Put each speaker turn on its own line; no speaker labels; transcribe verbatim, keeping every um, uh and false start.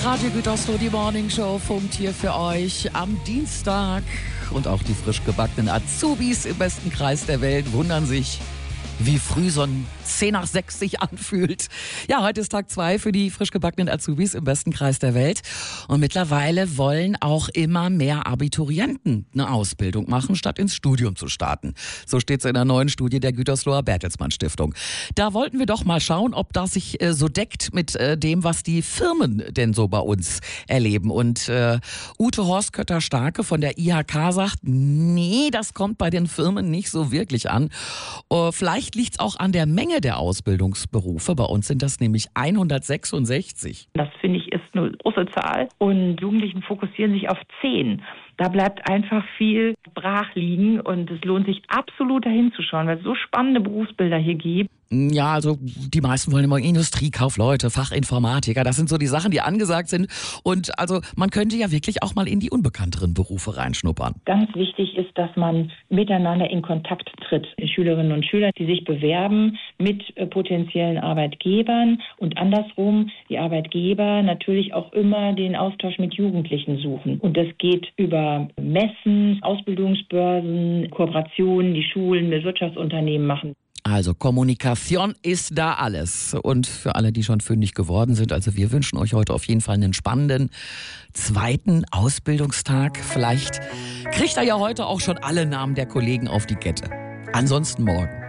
Radio Gütersloh, die Morning Show, funkt hier für euch am Dienstag. Und auch die frisch gebackenen Azubis im besten Kreis der Welt wundern sich, wie früh so ein zehn nach sechs sich anfühlt. Ja, heute ist Tag zwei für die frisch gebackenen Azubis im besten Kreis der Welt. Und mittlerweile wollen auch immer mehr Abiturienten eine Ausbildung machen, statt ins Studium zu starten. So steht es in der neuen Studie der Gütersloher Bertelsmann Stiftung. Da wollten wir doch mal schauen, ob das sich äh, so deckt mit äh, dem, was die Firmen denn so bei uns erleben. Und äh, Ute Horstkötter-Starke von der I H K sagt, nee, das kommt bei den Firmen nicht so wirklich an. Uh, vielleicht liegt es auch an der Menge der Ausbildungsberufe. Bei uns sind das nämlich hundertsechsundsechzig.
Das finde ich ist eine große Zahl. Und Jugendlichen fokussieren sich auf zehn. Da bleibt einfach viel brach liegen und es lohnt sich absolut dahin zu schauen, weil es so spannende Berufsbilder hier gibt.
Ja, also die meisten wollen immer Industriekaufleute, Fachinformatiker. Das sind so die Sachen, die angesagt sind. Und also man könnte ja wirklich auch mal in die unbekannteren Berufe reinschnuppern.
Ganz wichtig ist, dass man miteinander in Kontakt tritt. Schülerinnen und Schüler, die sich bewerben mit äh, potenziellen Arbeitgebern und andersrum die Arbeitgeber natürlich auch immer den Austausch mit Jugendlichen suchen. Und das geht über Messen, Ausbildungsbörsen, Kooperationen, die Schulen mit Wirtschaftsunternehmen machen.
Also Kommunikation ist da alles. Und für alle, die schon fündig geworden sind, also wir wünschen euch heute auf jeden Fall einen spannenden zweiten Ausbildungstag. Vielleicht kriegt ihr ja heute auch schon alle Namen der Kollegen auf die Kette. Ansonsten morgen.